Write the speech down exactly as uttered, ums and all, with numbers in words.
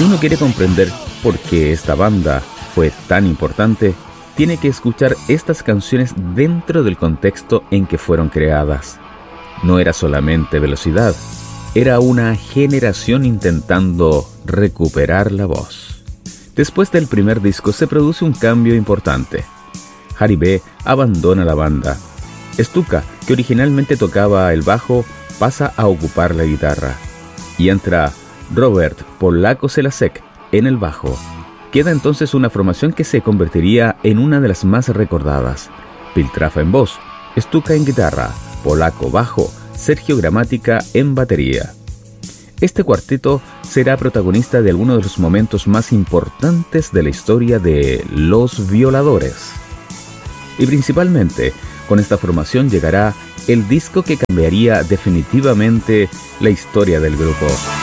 Si uno quiere comprender por qué esta banda fue tan importante, tiene que escuchar estas canciones dentro del contexto en que fueron creadas. No era solamente velocidad, era una generación intentando recuperar la voz. Después del primer disco se produce un cambio importante. Harry B. abandona la banda. Stuka, que originalmente tocaba el bajo, pasa a ocupar la guitarra. Y entra Robert Polaco Selasek en el bajo. Queda entonces una formación que se convertiría en una de las más recordadas. Piltrafa en voz, Stuka en guitarra, Polaco bajo, Sergio Gramática en batería. Este cuarteto será protagonista de algunos de los momentos más importantes de la historia de Los Violadores. Y principalmente, con esta formación llegará el disco que cambiaría definitivamente la historia del grupo.